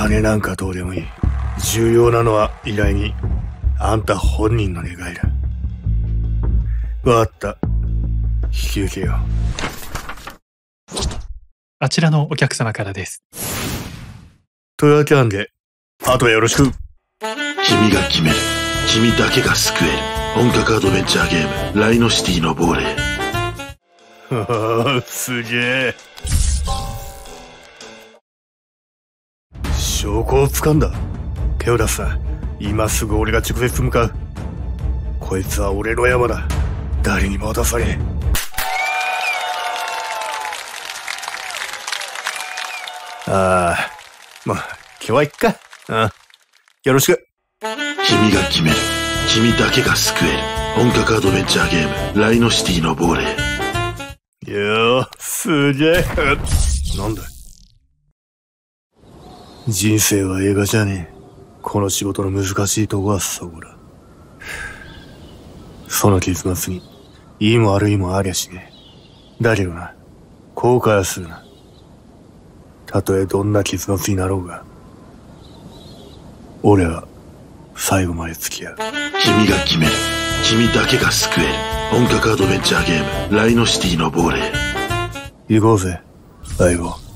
金なんかどうでもいい。重要なのは依頼人、あんた本人の願いだ。わかった。引き受けよう。 あちらのお客様からです。 というわけなんで、あとはよろしく。 君が決める。君だけが救える。本格アドベンチャーゲーム、ライノシティの亡霊。 すげえ。証拠を掴んだ。手を出すな。今すぐ俺が直接向かう。こいつは俺の山だ。誰にも渡されん。まあ、今日はいっか。よろしく。 君が決める。君だけが救える。本格アドベンチャーゲーム、ライノシティの亡霊。 すげえ。なんだ。人生は映画じゃねえ。この仕事の難しいとこはそこだ。その結末に、いいも悪いもありゃしねえ。だけどな、後悔はするな。たとえどんな結末になろうが、俺は最後まで付き合う。 君が決める。君だけが救える。本格アドベンチャーゲーム、ライノシティの亡霊。 行こうぜ、相棒。